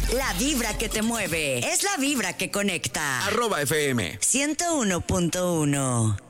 La vibra que te mueve es la vibra que conecta. @FM 101.1